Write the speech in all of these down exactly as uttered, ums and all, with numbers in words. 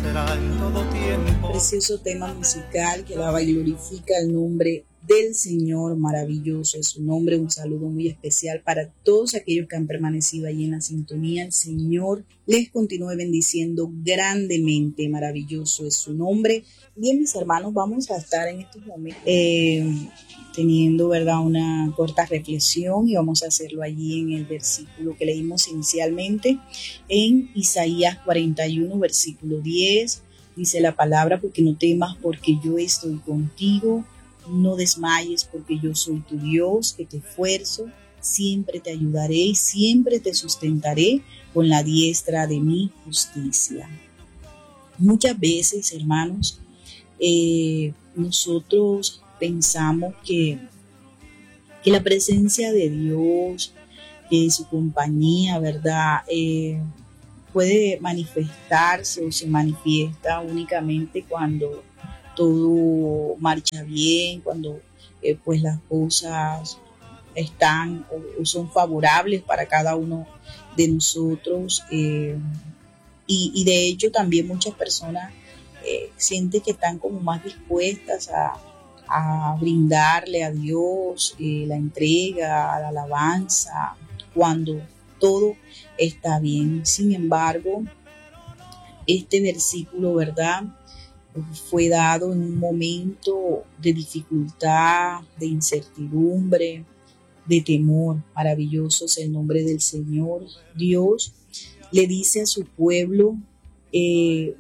será en todo tiempo. Precioso tema musical que alaba y glorifica el nombre del Señor. Maravilloso es su nombre. Un saludo muy especial para todos aquellos que han permanecido allí en la sintonía. El Señor les continúe bendiciendo grandemente. Maravilloso es su nombre. Bien, mis hermanos, vamos a estar en estos momentos eh, teniendo, ¿verdad?, una corta reflexión, y vamos a hacerlo allí en el versículo que leímos inicialmente en Isaías cuarenta y uno, versículo diez. Dice la palabra: porque no temas, porque yo estoy contigo. No desmayes, porque yo soy tu Dios, que te esfuerzo. Siempre te ayudaré y siempre te sustentaré con la diestra de mi justicia. Muchas veces, hermanos, eh, nosotros pensamos que, que la presencia de Dios, que su compañía, ¿verdad?, eh, puede manifestarse o se manifiesta únicamente cuando todo marcha bien, cuando eh, pues las cosas están o, o son favorables para cada uno de nosotros, eh, y, y de hecho también muchas personas eh, sienten que están como más dispuestas a, a brindarle a Dios eh, la entrega, la alabanza, cuando todo está bien. Sin embargo, este versículo, ¿verdad?, fue dado en un momento de dificultad, de incertidumbre, de temor. Maravilloso es el nombre del Señor. Dios le dice a su pueblo eh,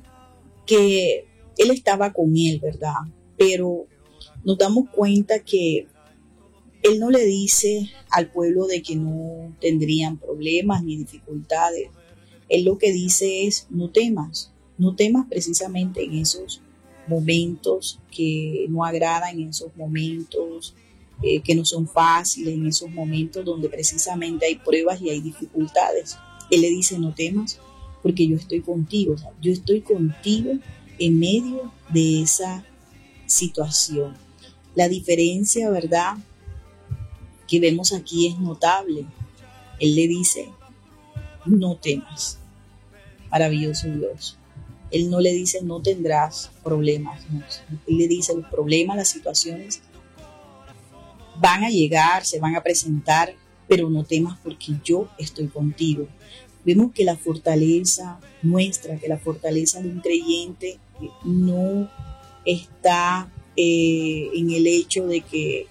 que Él estaba con él, ¿verdad? Pero nos damos cuenta que Él no le dice al pueblo de que no tendrían problemas ni dificultades. Él lo que dice es: no temas, no temas precisamente en esos momentos que no agradan, en esos momentos eh, que no son fáciles, en esos momentos donde precisamente hay pruebas y hay dificultades. Él le dice: no temas, porque yo estoy contigo. O sea, yo estoy contigo en medio de esa situación. La diferencia, ¿verdad?, que vemos aquí es notable. Él le dice: no temas. Maravilloso Dios. Él no le dice: no tendrás problemas. No. Él le dice: los problemas, las situaciones van a llegar, se van a presentar, pero no temas, porque yo estoy contigo. Vemos que la fortaleza nuestra, que la fortaleza de un creyente no está eh, en el hecho de que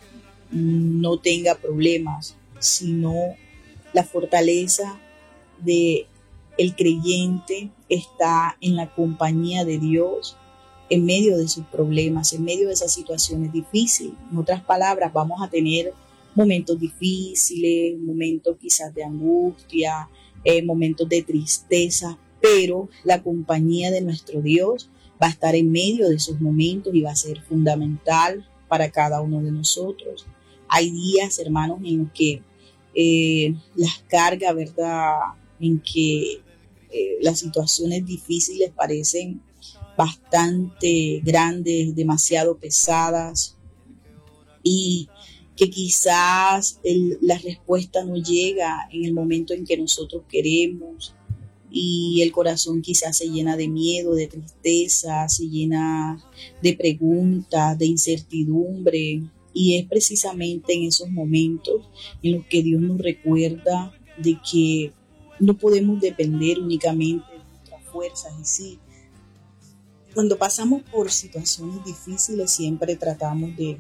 no tenga problemas, sino la fortaleza de el creyente está en la compañía de Dios en medio de sus problemas, en medio de esas situaciones difíciles. En otras palabras, vamos a tener momentos difíciles, momentos quizás de angustia, eh, momentos de tristeza, pero la compañía de nuestro Dios va a estar en medio de esos momentos y va a ser fundamental para cada uno de nosotros. Hay días, hermanos, en que eh, las cargas, ¿verdad?, en que eh, las situaciones difíciles parecen bastante grandes, demasiado pesadas, y que quizás el, la respuesta no llega en el momento en que nosotros queremos, y el corazón quizás se llena de miedo, de tristeza, se llena de preguntas, de incertidumbre, y es precisamente en esos momentos en los que Dios nos recuerda de que no podemos depender únicamente de nuestras fuerzas. Y sí, cuando pasamos por situaciones difíciles siempre tratamos de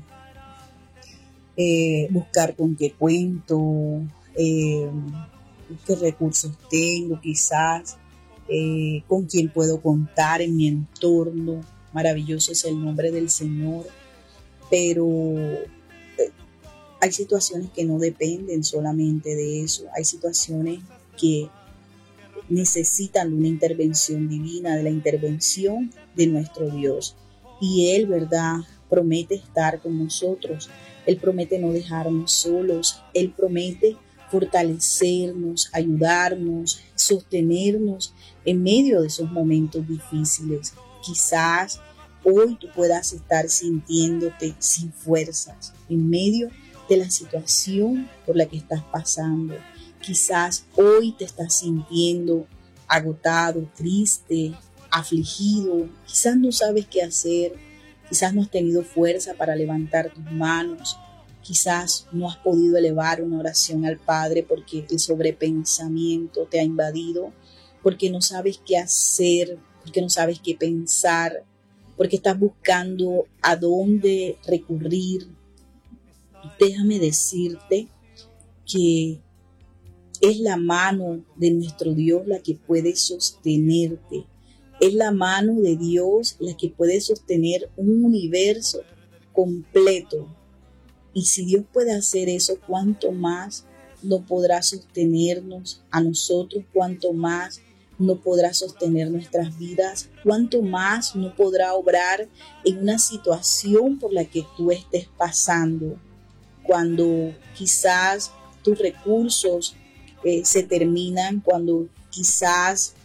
eh, buscar con qué cuento, eh, qué recursos tengo, quizás eh, con quién puedo contar en mi entorno. Maravilloso es el nombre del Señor, pero eh, hay situaciones que no dependen solamente de eso. Hay situaciones que necesitan de una intervención divina, de la intervención de nuestro Dios. Y Él, ¿verdad?, promete estar con nosotros. Él promete no dejarnos solos. Él promete fortalecernos, ayudarnos, sostenernos en medio de esos momentos difíciles. Quizás hoy tú puedas estar sintiéndote sin fuerzas en medio de la situación por la que estás pasando. Quizás hoy te estás sintiendo agotado, triste, afligido, quizás no sabes qué hacer, quizás no has tenido fuerza para levantar tus manos, quizás no has podido elevar una oración al Padre porque el sobrepensamiento te ha invadido, porque no sabes qué hacer, porque no sabes qué pensar, porque estás buscando a dónde recurrir. Déjame decirte que es la mano de nuestro Dios la que puede sostenerte. Es la mano de Dios la que puede sostener un universo completo. Y si Dios puede hacer eso, ¿cuánto más no podrá sostenernos a nosotros? ¿Cuánto más no podrá sostener nuestras vidas? ¿Cuánto más no podrá obrar en una situación por la que tú estés pasando? Cuando quizás tus recursos eh, se terminan, cuando quizás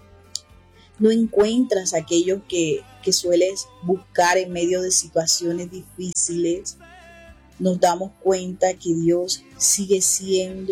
no encuentras aquello que, que sueles buscar en medio de situaciones difíciles, nos damos cuenta que Dios sigue siendo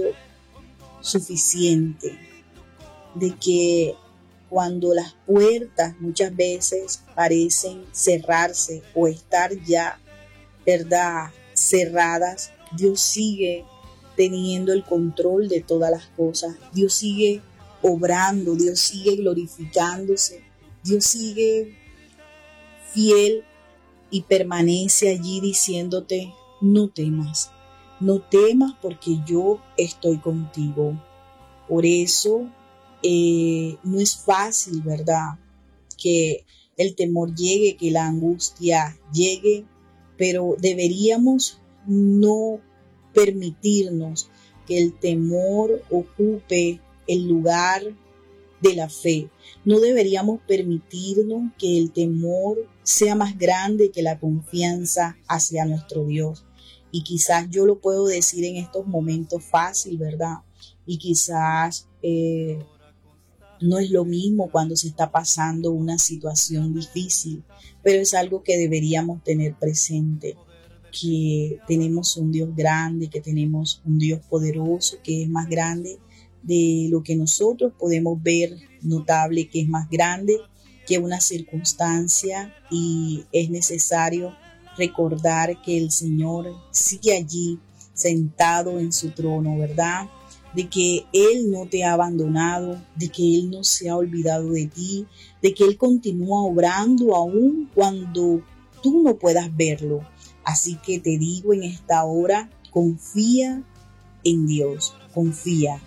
suficiente, de que cuando las puertas muchas veces parecen cerrarse o estar ya, ¿verdad?, cerradas, Dios sigue teniendo el control de todas las cosas. Dios sigue obrando, Dios sigue glorificándose, Dios sigue fiel y permanece allí diciéndote: no temas, no temas porque yo estoy contigo. Por eso eh, no es fácil, ¿verdad?, que el temor llegue, que la angustia llegue, pero deberíamos no permitirnos que el temor ocupe el lugar de la fe. No deberíamos permitirnos que el temor sea más grande que la confianza hacia nuestro Dios. Y quizás yo lo puedo decir en estos momentos fácil, ¿verdad? Y quizás eh, no es lo mismo cuando se está pasando una situación difícil, pero es algo que deberíamos tener presente, que tenemos un Dios grande, que tenemos un Dios poderoso, que es más grande de lo que nosotros podemos ver, notable, que es más grande que una circunstancia, y es necesario recordar que el Señor sigue allí sentado en su trono, ¿verdad? De que Él no te ha abandonado, de que Él no se ha olvidado de ti, de que Él continúa obrando aún cuando tú no puedas verlo. Así que te digo en esta hora, confía en Dios, confía,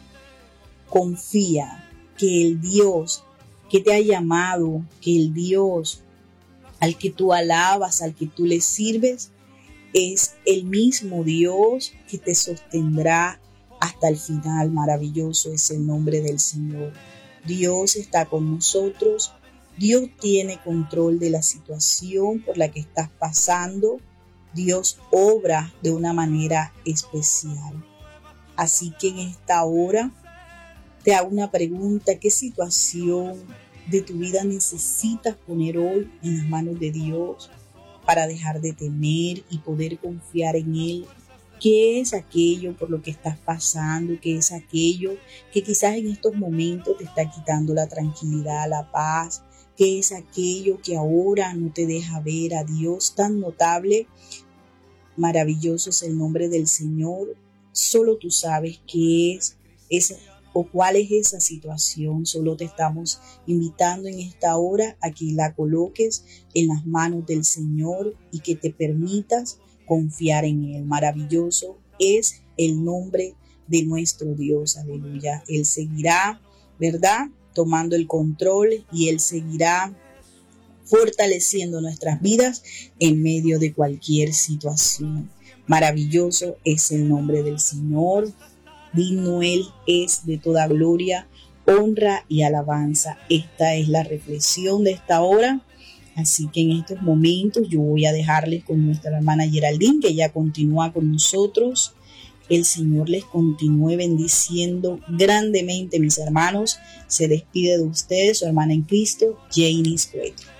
confía que el Dios que te ha llamado, que el Dios al que tú alabas, al que tú le sirves, es el mismo Dios que te sostendrá hasta el final. Maravilloso es el nombre del Señor. Dios está con nosotros. Dios tiene control de la situación por la que estás pasando. Dios obra de una manera especial. Así que en esta hora te hago una pregunta: ¿qué situación de tu vida necesitas poner hoy en las manos de Dios para dejar de temer y poder confiar en Él? ¿Qué es aquello por lo que estás pasando? ¿Qué es aquello que quizás en estos momentos te está quitando la tranquilidad, la paz? ¿Qué es aquello que ahora no te deja ver a Dios tan notable? Maravilloso es el nombre del Señor. Solo tú sabes qué es esa o cuál es esa situación. Solo te estamos invitando en esta hora a que la coloques en las manos del Señor y que te permitas confiar en Él. Maravilloso es el nombre de nuestro Dios. Aleluya. Él seguirá, ¿verdad?, tomando el control, y Él seguirá fortaleciendo nuestras vidas en medio de cualquier situación. Maravilloso es el nombre del Señor. Digno Él es de toda gloria, honra y alabanza. Esta es la reflexión de esta hora. Así que en estos momentos yo voy a dejarles con nuestra hermana Geraldine, que ya continúa con nosotros. El Señor les continúe bendiciendo grandemente, mis hermanos. Se despide de ustedes su hermana en Cristo, Janice Cueto.